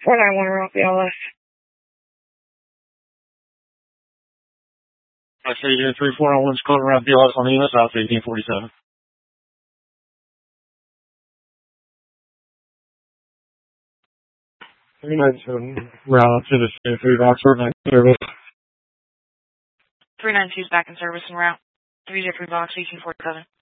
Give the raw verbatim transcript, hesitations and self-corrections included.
four nine one route B L S. I say you three four on Lynch Code around B L S on the U S South eighteen forty-seven. three ninety-seven route to the three Oxford night service. three ninety-two is back in service en route. three zero three Box eighteen forty-seven.